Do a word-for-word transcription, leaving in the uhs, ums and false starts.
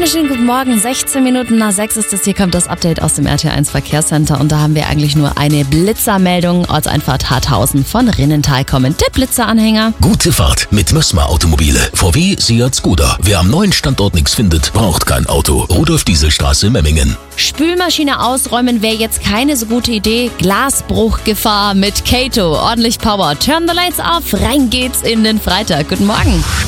wunderschönen guten Morgen. sechzehn Minuten nach sechs ist es. Hier kommt das Update aus dem R T eins Verkehrscenter. Und da haben wir eigentlich nur eine Blitzermeldung. Ortseinfahrt Harthausen von Rinnental kommen. Der Blitzeranhänger. Gute Fahrt mit Mössma Automobile. V W, Seat, Skoda. Wer am neuen Standort nichts findet, braucht kein Auto. Rudolf-Diesel-Straße, Memmingen. Spülmaschine ausräumen wäre jetzt keine so gute Idee. Glasbruchgefahr mit Kato. Ordentlich Power. Turn the lights off. Rein geht's in den Freitag. Guten Morgen.